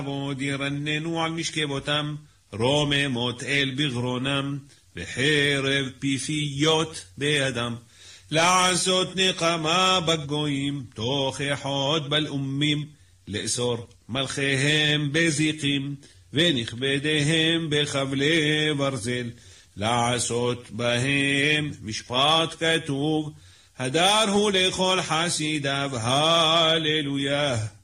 ועוד ירננו על משכבותם, רוממות אל בגרונם, וחרב פיפיות בידם. לעשות נקמה בגויים, תוכחות בלאומים, לאסור מלכיהם בזיקים, ונכבדיהם בחבלי ברזל, לעשות בהם משפט כתוב, הדר הוא לכל חסידיו, הללויה.